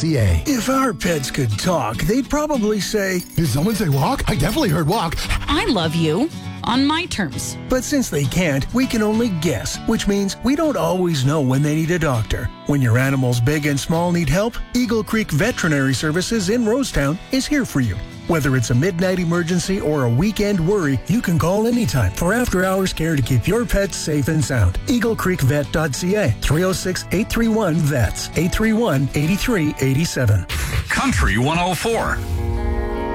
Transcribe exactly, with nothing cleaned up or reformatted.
c a. If our pets could talk, they'd probably say, Did someone say walk? I definitely heard walk. I love you. On my terms. But since they can't, we can only guess, which means we don't always know when they need a doctor. When your animals big and small need help, Eagle Creek Veterinary Services in Rosetown is here for you. Whether it's a midnight emergency or a weekend worry, you can call anytime for after-hours care to keep your pets safe and sound. eagle creek vet dot c a, three oh six, eight three one, V E T S, eight three one, eight three eight seven. Country one oh four.